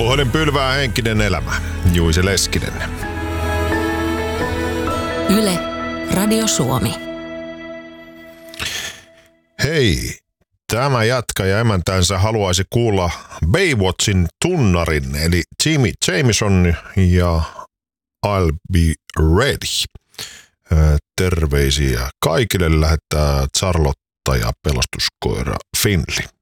Puhelin pylvää henkinen elämä. Juise Leskinen. Yle, Radio Suomi. Hei, tämä jatkaja emäntänsä haluaisi kuulla Baywatchin tunnarin, eli Jimmy Jameson ja I'll Be Ready. Terveisiä kaikille lähettää Charlotta ja pelastuskoira Finley.